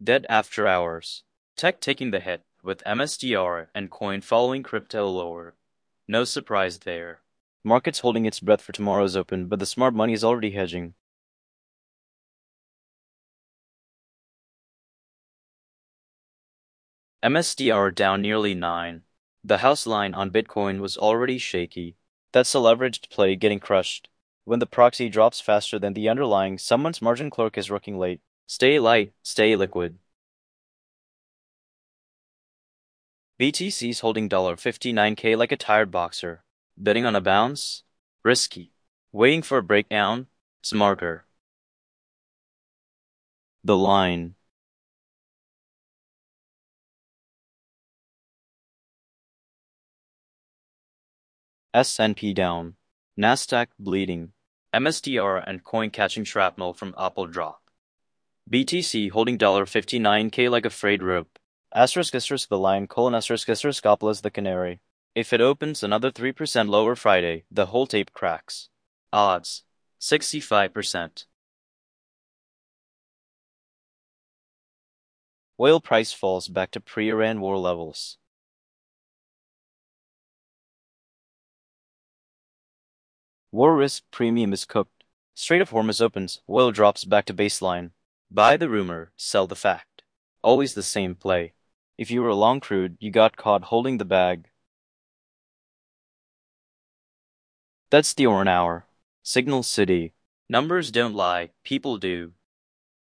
Dead after hours. Tech taking the hit, with MSTR and coin following crypto lower. No surprise there. Market's holding its breath for tomorrow's open, but the smart money is already hedging. MSTR down nearly 9. The house line on Bitcoin was already shaky. That's a leveraged play getting crushed. When the proxy drops faster than the underlying, someone's margin clerk is working late. Stay light, stay liquid. BTC's holding $59K like a tired boxer. Betting on a bounce? Risky. Waiting for a breakdown? Smarter. The line. S&P down. Nasdaq bleeding. MSTR and coin catching shrapnel from Apple drop. BTC holding $59K like a frayed rope. Asterisk the line, colon asterisk the canary. If it opens another 3% lower Friday, the whole tape cracks. Odds 65%. Oil price falls back to pre-Iran war levels. War risk premium is cooked. Strait of Hormuz opens, oil drops back to baseline. Buy the rumor, sell the fact. Always the same play. If you were long crude, you got caught holding the bag. That's the Orn Hour. Signal City. Numbers don't lie, people do.